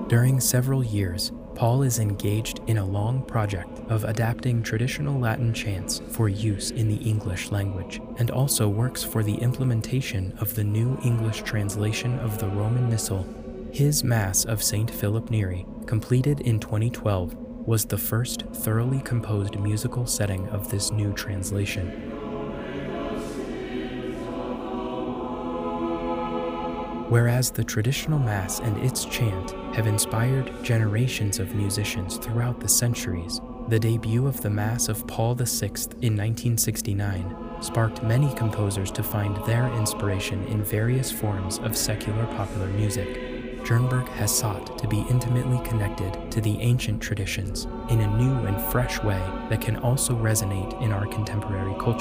During several years, Paul is engaged in a long project of adapting traditional Latin chants for use in the English language, and also works for the implementation of the new English translation of the Roman Missal. His Mass of St. Philip Neri, completed in 2012, was the first thoroughly composed musical setting of this new translation. Whereas the traditional Mass and its chant have inspired generations of musicians throughout the centuries, the debut of the Mass of Paul VI in 1969 sparked many composers to find their inspiration in various forms of secular popular music. Jernberg has sought to be intimately connected to the ancient traditions in a new and fresh way that can also resonate in our contemporary culture.